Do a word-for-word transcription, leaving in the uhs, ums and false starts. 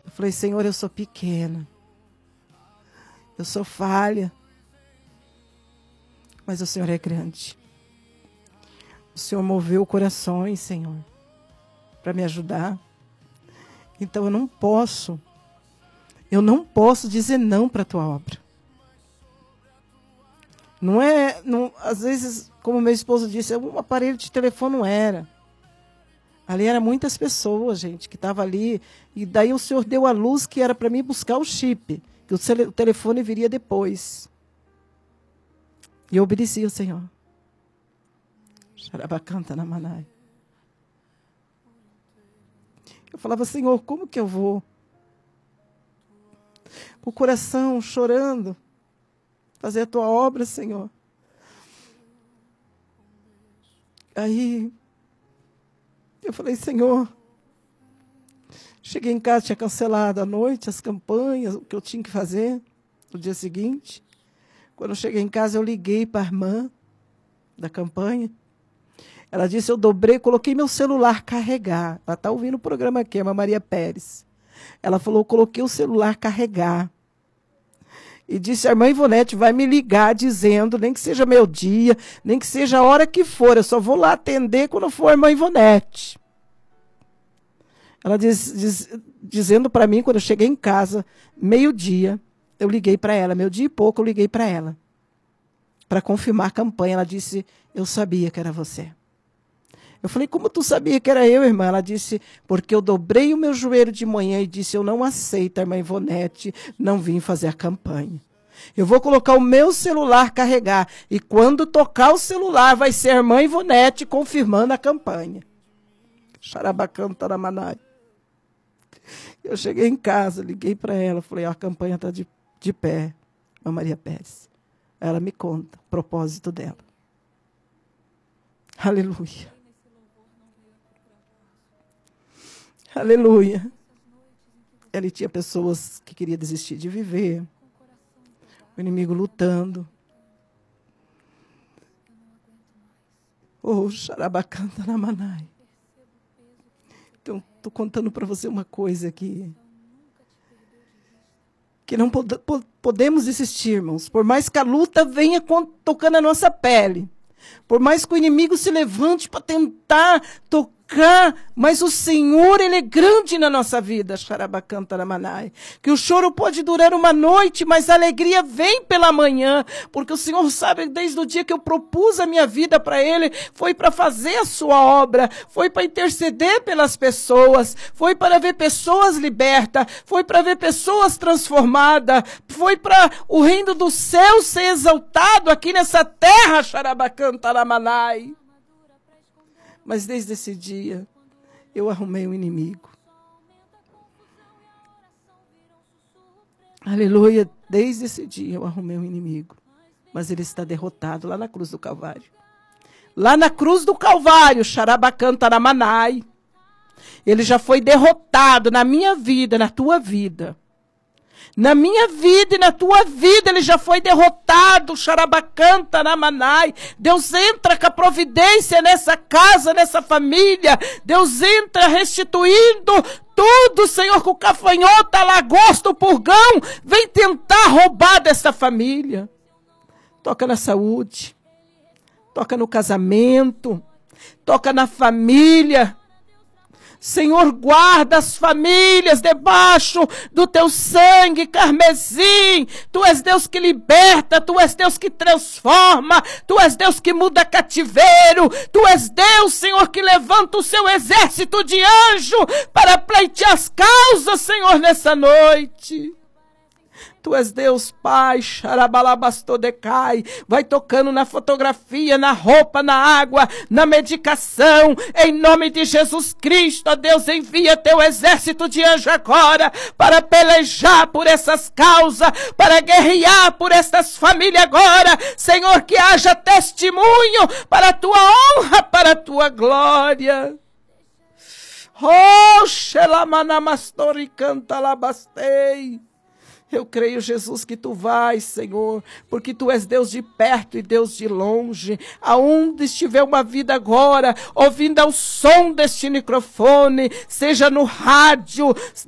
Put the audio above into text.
Eu falei, Senhor, eu sou pequena. Eu sou falha. Mas o Senhor é grande. O Senhor moveu corações, Senhor, para me ajudar. Então eu não posso, eu não posso dizer não para a tua obra. Não é, não, às vezes, como meu esposo disse, um aparelho de telefone não era. Ali eram muitas pessoas, gente, que estavam ali. E daí o Senhor deu a luz que era para mim buscar o chip, que o, cele, o telefone viria depois. E eu obedeci ao Senhor. Xarabacanta na manai. Eu falava, Senhor, como que eu vou? Com o coração chorando, fazer a tua obra, Senhor. Aí, eu falei, Senhor, cheguei em casa, tinha cancelado à noite as campanhas, o que eu tinha que fazer no dia seguinte. Quando eu cheguei em casa, eu liguei para a irmã da campanha. Ela disse, eu dobrei, coloquei meu celular carregar. Ela está ouvindo o programa aqui, a Maria Pérez. Ela falou, coloquei o celular carregar. E disse, a irmã Ivonete vai me ligar dizendo, nem que seja meu dia, nem que seja a hora que for, eu só vou lá atender quando for a irmã Ivonete. Ela diz, diz, dizendo para mim, quando eu cheguei em casa, meio-dia, eu liguei para ela, meu dia e pouco eu liguei para ela, para confirmar a campanha. Ela disse, eu sabia que era você. Eu falei, como tu sabia que era eu, irmã? Ela disse, porque eu dobrei o meu joelho de manhã e disse, eu não aceito a irmã Ivonete, não vim fazer a campanha. Eu vou colocar o meu celular carregar, e quando tocar o celular, vai ser a irmã Ivonete confirmando a campanha. Xarabacanta na manai. Eu cheguei em casa, liguei para ela, falei, a campanha está de, de pé, a Maria Pérez. Ela me conta o propósito dela. Aleluia. Aleluia. Ele tinha pessoas que queriam desistir de viver. O inimigo lutando. Oh, xarabacanta na manai. Então, estou contando para você uma coisa aqui. Que não pod- pod- podemos desistir, irmãos. Por mais que a luta venha tocando a nossa pele. Por mais que o inimigo se levante para tentar tocar, mas o Senhor, Ele é grande na nossa vida, xarabacanta na manai. Que o choro pode durar uma noite, mas a alegria vem pela manhã, porque o Senhor sabe, desde o dia que eu propus a minha vida para Ele, foi para fazer a sua obra, foi para interceder pelas pessoas, foi para ver pessoas libertas, foi para ver pessoas transformadas, foi para o reino do céu ser exaltado aqui nessa terra, xarabacanta na manai. Mas desde esse dia, eu arrumei um inimigo. Aleluia, desde esse dia eu arrumei um inimigo. Mas ele está derrotado lá na cruz do Calvário. Lá na cruz do Calvário, xarabacanta na manai. Ele já foi derrotado na minha vida, na tua vida. Na minha vida e na tua vida, ele já foi derrotado, xarabacanta na manai. Deus entra com a providência nessa casa, nessa família. Deus entra restituindo tudo, Senhor, com o cafanhoto, a lagosta, o purgão, vem tentar roubar dessa família. Toca na saúde, toca no casamento, toca na família. Senhor, guarda as famílias debaixo do teu sangue carmesim. Tu és Deus que liberta, tu és Deus que transforma, tu és Deus que muda cativeiro, tu és Deus, Senhor, que levanta o seu exército de anjo para pleitear as causas, Senhor, nessa noite. Tu és Deus, Pai, xarabalabastodecai, vai tocando na fotografia, na roupa, na água, na medicação, em nome de Jesus Cristo, ó Deus, envia teu exército de anjo agora, para pelejar por essas causas, para guerrear por essas famílias agora, Senhor, que haja testemunho para a tua honra, para a tua glória. Oh, xelamanamastori canta labastei. Eu creio, Jesus, que tu vais, Senhor, porque tu és Deus de perto e Deus de longe. Aonde estiver uma vida agora, ouvindo ao som deste microfone, seja no rádio,